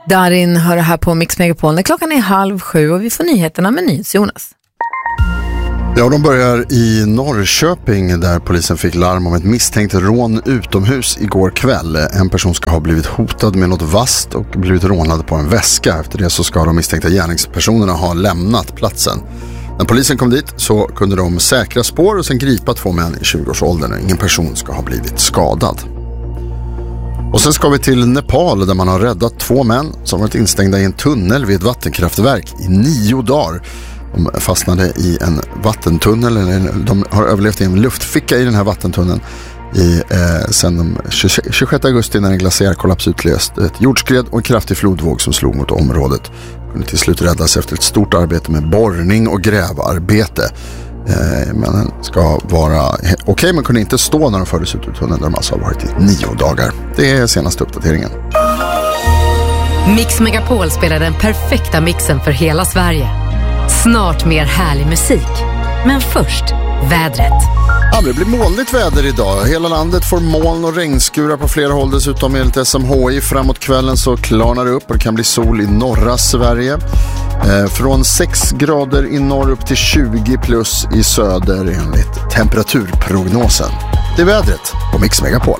Darin hör det här på Mix Megapol. När klockan är 6:30 och vi får nyheterna med NyhetsJonas. Ja, de börjar i Norrköping där polisen fick larm om ett misstänkt rån utomhus igår kväll. En person ska ha blivit hotad med något vasst och blivit rånad på en väska. Efter det så ska de misstänkta gärningspersonerna ha lämnat platsen. När polisen kom dit så kunde de säkra spår och sen gripa 2 män i 20-årsåldern. Ingen person ska ha blivit skadad. Och sen ska vi till Nepal där man har räddat 2 män som varit instängda i en tunnel vid ett vattenkraftverk i 9 dagar. De fastnade i en vattentunnel, eller de har överlevt i en luftficka i den här vattentunneln sen den 26 augusti när en glaciärkollaps utlöste ett jordskred och en kraftig flodvåg som slog mot området. Kunde till slut räddas efter ett stort arbete med borrning och grävarbete. Men ska vara okej, man kunde inte stå när de fördes ut ur tunneln där de alltså har varit i 9 dagar. Det är senaste uppdateringen. Mix Megapol spelar den perfekta mixen för hela Sverige. Snart mer härlig musik. Men först, vädret. Ja, det blir molnigt väder idag. Hela landet får moln och regnskurar på flera håll. Dessutom enligt SMHI framåt kvällen så klarnar det upp och det kan bli sol i norra Sverige. Från 6 grader i norr upp till 20 plus i söder enligt temperaturprognosen. Det är vädret på Mix Megapol.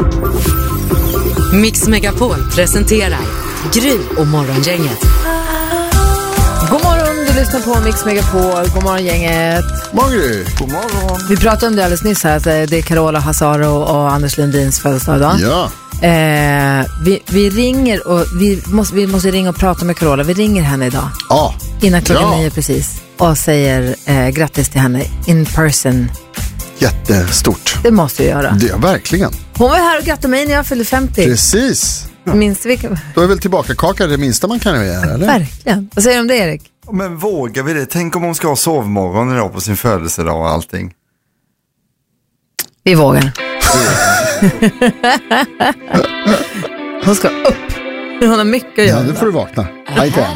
Mix Megapol presenterar Gry och morgongänget. God morgon, du lyssnar på Mix Megapol. God morgon gänget. Morgon. God morgon. Vi pratade om det alldeles nyss här att det är Carola Hazaro och Anders Lundins födelsedag idag. Ja. Vi ringer och vi måste ringa och prata med Carola. Vi ringer henne idag. Ja. Innan klockan 9 precis. Och säger grattis till henne in person. Jättestort. Det måste vi göra. Det är verkligen. Hon var här och grattade mig när jag fyllde 50. Precis. Minns vilken? Då är väl tillbaka kaka det minsta man kan göra, eller? Verkligen. Vad säger du om det, Erik? Men vågar vi det? Tänk om hon ska ha sovmorgon idag på sin födelsedag och allting. Vi vågar. Hon ska upp. Hon har mycket att göra. Ja, nu får du vakna.